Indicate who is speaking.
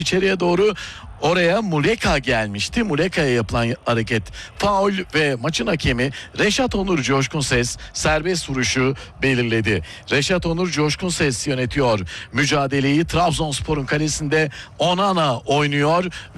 Speaker 1: içeriye doğru. Oraya Muleka gelmişti. Muleka'ya yapılan hareket faul ve maçın hakemi Reşat Onur Coşkunses serbest vuruşu belirledi. Reşat Onur Coşkunses yönetiyor mücadeleyi. Trabzonspor'un kalesinde Onana oynuyor